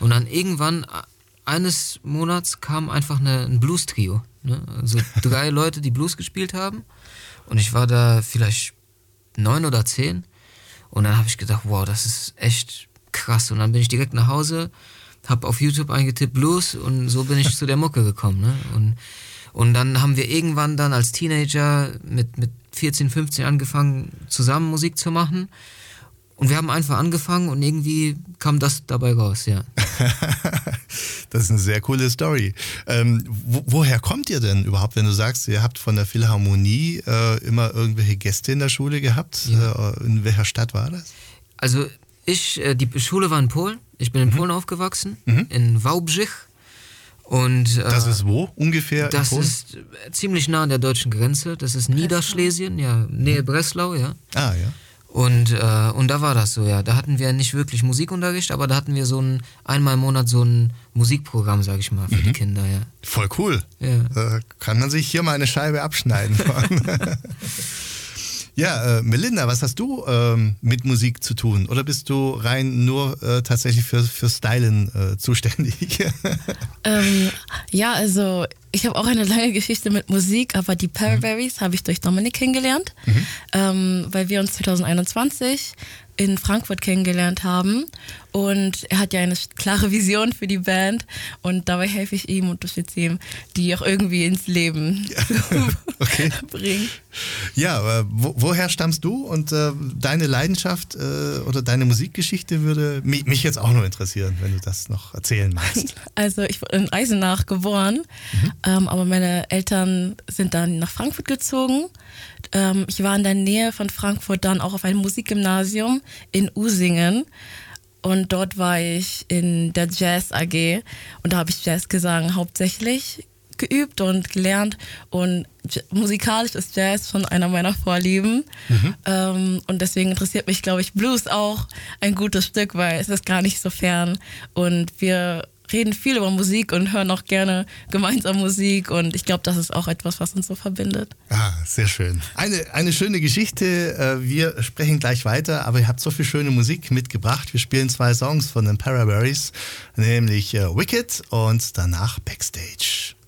Und dann irgendwann, eines Monats, kam einfach ein Blues-Trio. Ne? Also 3 Leute, die Blues gespielt haben. Und ich war da vielleicht 9 oder 10. Und dann habe ich gedacht, wow, das ist echt krass. Und dann bin ich direkt nach Hause, habe auf YouTube eingetippt Blues und so bin ich zu der Mucke gekommen. Ne? Und dann haben wir irgendwann dann als Teenager mit 14, 15 angefangen, zusammen Musik zu machen. Und wir haben einfach angefangen und irgendwie kam das dabei raus, ja. Das ist eine sehr coole Story. Woher kommt ihr denn überhaupt, wenn du sagst, ihr habt von der Philharmonie immer irgendwelche Gäste in der Schule gehabt? Ja. In welcher Stadt war das? Also die Schule war in Polen. Ich bin in Polen aufgewachsen, in Wałbrzych. Und, das ist wo ungefähr? Das ist ziemlich nah an der deutschen Grenze. Das ist Niederschlesien, ja, Nähe Breslau, ja. Ah, ja. Und da war das so, ja. Da hatten wir nicht wirklich Musikunterricht, aber da hatten wir einmal im Monat so ein Musikprogramm, sag ich mal, für die Kinder, ja. Voll cool. Ja. Da kann man sich hier mal eine Scheibe abschneiden. Ja, Melinda, was hast du mit Musik zu tun? Oder bist du rein nur tatsächlich für Stylen zuständig? Ja, also ich habe auch eine lange Geschichte mit Musik, aber die Paraberries habe ich durch Dominik kennengelernt, weil wir uns 2021 in Frankfurt kennengelernt haben und er hat ja eine klare Vision für die Band und dabei helfe ich ihm und unterstütze ihm, die auch irgendwie ins Leben bringen. Ja, woher stammst du und deine Leidenschaft oder deine Musikgeschichte würde mich jetzt auch noch interessieren, wenn du das noch erzählen magst. Also ich wurde in Eisenach geboren, aber meine Eltern sind dann nach Frankfurt gezogen. Ich war in der Nähe von Frankfurt dann auch auf einem Musikgymnasium in Usingen und dort war ich in der Jazz AG und da habe ich Jazzgesang hauptsächlich geübt und gelernt und musikalisch ist Jazz schon einer meiner Vorlieben und deswegen interessiert mich, glaube ich, Blues auch ein gutes Stück, weil es ist gar nicht so fern und wir reden viel über Musik und hören auch gerne gemeinsam Musik und ich glaube, das ist auch etwas, was uns so verbindet. Ah, sehr schön. Eine schöne Geschichte. Wir sprechen gleich weiter, aber ihr habt so viel schöne Musik mitgebracht. Wir spielen 2 Songs von den Paraberries, nämlich Wicked und danach Backstage.